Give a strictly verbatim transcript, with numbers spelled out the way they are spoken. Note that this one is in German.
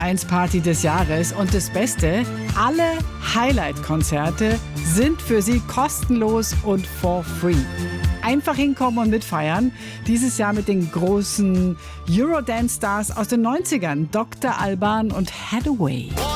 eins Party des Jahres. Und das Beste, alle Highlight-Konzerte sind für Sie kostenlos und for free. Einfach hinkommen und mitfeiern. Dieses Jahr mit den großen Eurodance-Stars aus den neunzigern, Doktor Alban und Hathaway.